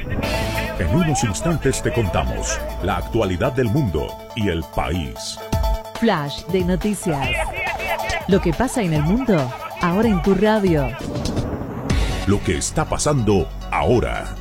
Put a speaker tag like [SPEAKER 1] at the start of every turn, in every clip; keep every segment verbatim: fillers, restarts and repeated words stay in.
[SPEAKER 1] En unos instantes te contamos la actualidad del mundo y el país.
[SPEAKER 2] Flash de noticias. Lo que pasa en el mundo, ahora en tu radio.
[SPEAKER 1] Lo que está pasando ahora.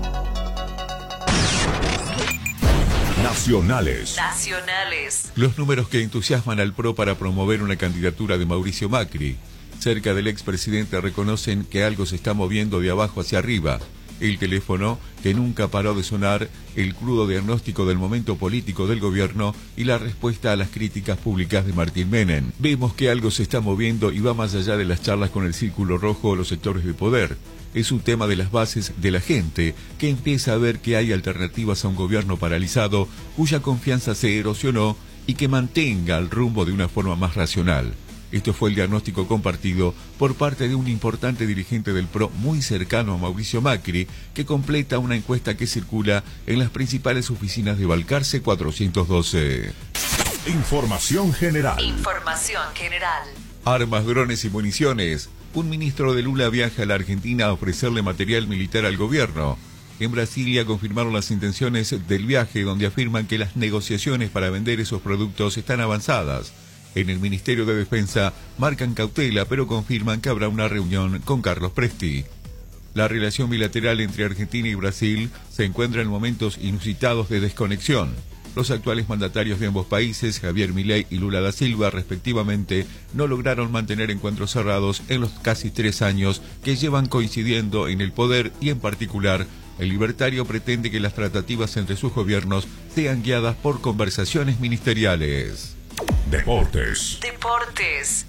[SPEAKER 1] Nacionales.
[SPEAKER 3] Nacionales.
[SPEAKER 4] Los números que entusiasman al P R O para promover una candidatura de Mauricio Macri. Cerca del expresidente reconocen que algo se está moviendo de abajo hacia arriba. El teléfono que nunca paró de sonar, el crudo diagnóstico del momento político del gobierno y la respuesta a las críticas públicas de Martín Menem. Vemos que algo se está moviendo y va más allá de las charlas con el círculo rojo o los sectores de poder. Es un tema de las bases de la gente, que empieza a ver que hay alternativas a un gobierno paralizado, cuya confianza se erosionó y que mantenga el rumbo de una forma más racional. Esto fue el diagnóstico compartido por parte de un importante dirigente del P R O muy cercano a Mauricio Macri, que completa una encuesta que circula en las principales oficinas de Balcarce cuatrocientos doce.
[SPEAKER 1] Información general.
[SPEAKER 3] Información general.
[SPEAKER 4] Armas, drones y municiones. Un ministro de Lula viaja a la Argentina a ofrecerle material militar al gobierno. En Brasilia confirmaron las intenciones del viaje, donde afirman que las negociaciones para vender esos productos están avanzadas. En el Ministerio de Defensa marcan cautela, pero confirman que habrá una reunión con Carlos Presti. La relación bilateral entre Argentina y Brasil se encuentra en momentos inusitados de desconexión. Los actuales mandatarios de ambos países, Javier Milei y Lula da Silva, respectivamente, no lograron mantener encuentros cerrados en los casi tres años que llevan coincidiendo en el poder y, en particular, el libertario pretende que las tratativas entre sus gobiernos sean guiadas por conversaciones ministeriales.
[SPEAKER 1] Deportes.
[SPEAKER 3] Deportes.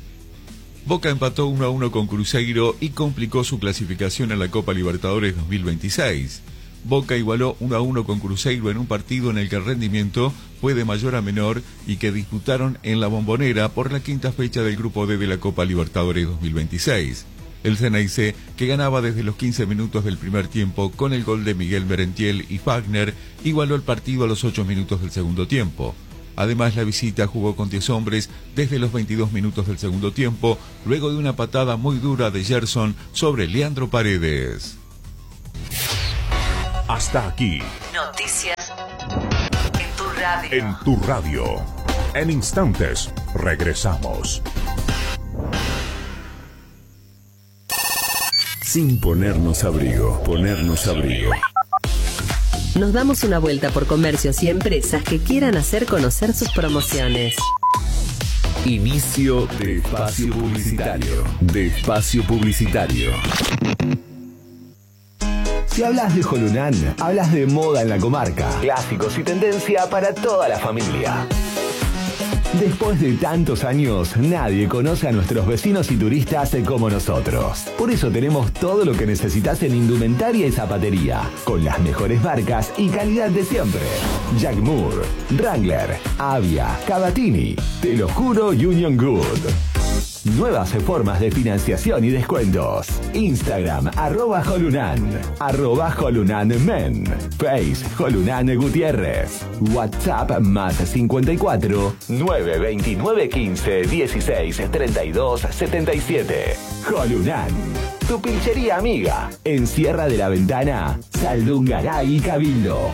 [SPEAKER 4] Boca empató uno a uno con Cruzeiro y complicó su clasificación a la Copa Libertadores dos mil veintiséis. Boca igualó uno a uno con Cruzeiro en un partido en el que el rendimiento fue de mayor a menor y que disputaron en la Bombonera por la quinta fecha del Grupo D de la Copa Libertadores dos mil veintiséis. El Ceneice, que ganaba desde los quince minutos del primer tiempo con el gol de Miguel Merentiel y Fagner, igualó el partido a los ocho minutos del segundo tiempo. Además, la visita jugó con diez hombres desde los veintidós minutos del segundo tiempo, luego de una patada muy dura de Gerson sobre Leandro Paredes.
[SPEAKER 1] Hasta aquí.
[SPEAKER 3] Noticias en tu radio.
[SPEAKER 1] En tu radio. En instantes, regresamos. Sin ponernos abrigo, ponernos abrigo.
[SPEAKER 5] Nos damos una vuelta por comercios y empresas que quieran hacer conocer sus promociones.
[SPEAKER 1] Inicio de espacio publicitario. De espacio publicitario.
[SPEAKER 6] Si hablas de Jolunán, hablas de moda en la comarca. Clásicos y tendencia para toda la familia. Después de tantos años, nadie conoce a nuestros vecinos y turistas como nosotros. Por eso tenemos todo lo que necesitas en indumentaria y zapatería, con las mejores marcas y calidad de siempre. Jack Moore, Wrangler, Avia, Cavatini, Te lo juro Union Good. Nuevas formas de financiación y descuentos. Instagram, arroba Jolunan, arroba Jolunan Men, Face, Jolunan Gutiérrez, WhatsApp más cincuenta y cuatro, nueve veintinueve quince dieciséis treinta y dos setenta y siete. Jolunan, tu pinchería amiga, en Sierra de la Ventana, Saldungaray y Cabildo.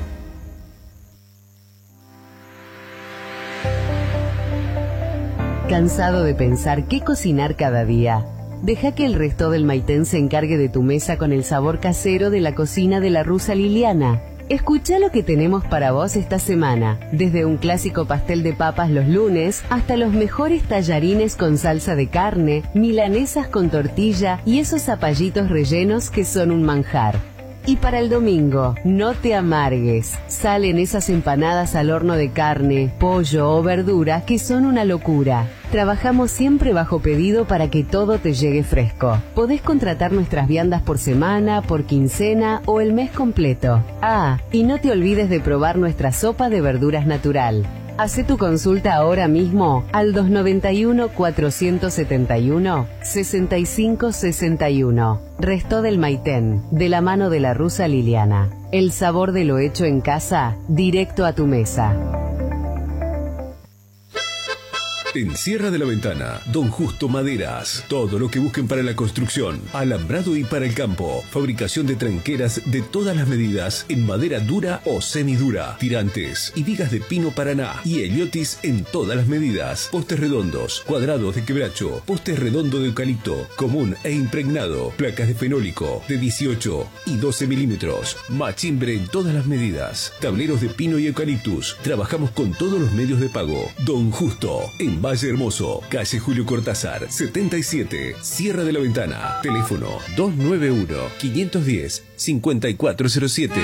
[SPEAKER 5] ¿Cansado de pensar qué cocinar cada día? Deja que el resto del Maitén se encargue de tu mesa con el sabor casero de la cocina de la rusa Liliana. Escucha lo que tenemos para vos esta semana, desde un clásico pastel de papas los lunes hasta los mejores tallarines con salsa de carne, milanesas con tortilla y esos zapallitos rellenos que son un manjar. Y para el domingo, no te amargues. Salen esas empanadas al horno de carne, pollo o verdura que son una locura. Trabajamos siempre bajo pedido para que todo te llegue fresco. Podés contratar nuestras viandas por semana, por quincena o el mes completo. Ah, y no te olvides de probar nuestra sopa de verduras natural. Hacé tu consulta ahora mismo al dos nueve uno, cuatro siete uno, seis cinco seis uno. Resto del Maitén, de la mano de la rusa Liliana. El sabor de lo hecho en casa, directo a tu mesa.
[SPEAKER 7] En Sierra de la Ventana, Don Justo Maderas. Todo lo que busquen para la construcción, alambrado y para el campo. Fabricación de tranqueras de todas las medidas en madera dura o semidura. Tirantes y vigas de pino paraná y heliotis en todas las medidas. Postes redondos, cuadrados de quebracho, postes redondo de eucalipto, común e impregnado. Placas de fenólico de dieciocho y doce milímetros. Machimbre en todas las medidas. Tableros de pino y eucaliptus. Trabajamos con todos los medios de pago. Don Justo, en Valle Hermoso, calle Julio Cortázar, setenta y siete, Sierra de la Ventana. Teléfono dos nueve uno, cinco uno cero, cinco cuatro cero siete.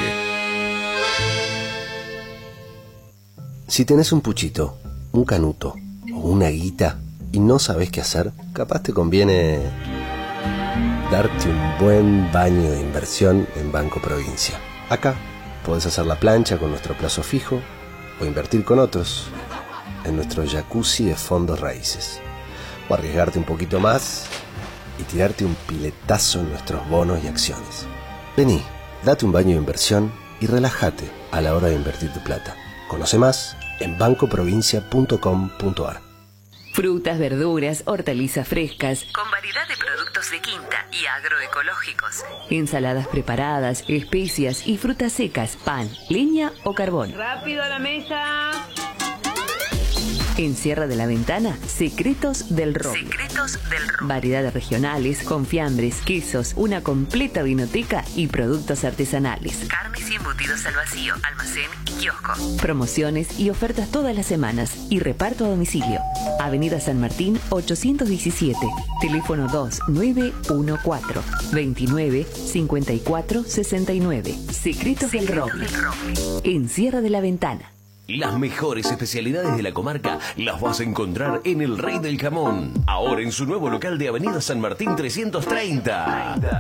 [SPEAKER 8] Si tenés un puchito, un canuto o una guita y no sabés qué hacer, capaz te conviene darte un buen baño de inversión en Banco Provincia. Acá podés hacer la plancha con nuestro plazo fijo o invertir con otros en nuestro jacuzzi de fondos raíces, o arriesgarte un poquito más y tirarte un piletazo en nuestros bonos y acciones. Vení, date un baño de inversión y relájate a la hora de invertir tu plata. Conoce más en banco provincia punto com punto ar.
[SPEAKER 5] Frutas, verduras, hortalizas frescas,
[SPEAKER 3] Con variedad de productos de quinta y agroecológicos.
[SPEAKER 5] ensaladas preparadas, especias y frutas secas, pan, leña o carbón.
[SPEAKER 9] ¡Rápido a la mesa!
[SPEAKER 5] En Sierra de la Ventana, Secretos del Roble.
[SPEAKER 3] Secretos del Roble.
[SPEAKER 5] Variedades regionales, confiambres, quesos, una completa vinoteca y productos artesanales.
[SPEAKER 3] Carnes y embutidos al vacío, almacén y kiosco.
[SPEAKER 5] Promociones y ofertas todas las semanas y reparto a domicilio. Avenida San Martín ochocientos diecisiete. Teléfono dos nueve uno cuatro, veintinueve, cincuenta y cuatro, sesenta y nueve. Secretos,
[SPEAKER 3] Secretos
[SPEAKER 5] del Roble.
[SPEAKER 3] del Roble.
[SPEAKER 5] En Sierra de la Ventana.
[SPEAKER 10] Las mejores especialidades de la comarca las vas a encontrar en El Rey del Jamón. Ahora en su nuevo local de Avenida San Martín trescientos treinta.